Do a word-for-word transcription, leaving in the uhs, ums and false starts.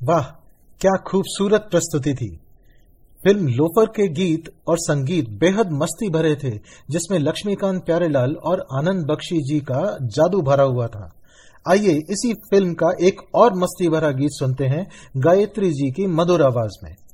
वाह, क्या खूबसूरत प्रस्तुति थी। फिल्म लोफर के गीत और संगीत बेहद मस्ती भरे थे, जिसमें लक्ष्मीकांत प्यारेलाल और आनंद बख्शी जी का जादू भरा हुआ था। आइए इसी फिल्म का एक और मस्ती भरा गीत सुनते हैं गायत्री जी की मधुर आवाज में।